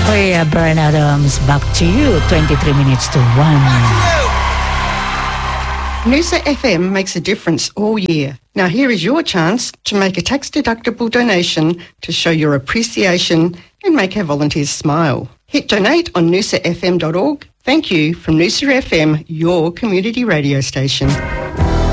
yeah, Bryan Adams, back to you. 23 minutes to 1. Noosa FM makes a difference all year. Now here is your chance to make a tax-deductible donation to show your appreciation and make our volunteers smile. Hit donate on noosafm.org. Thank you from Noosa FM, your community radio station.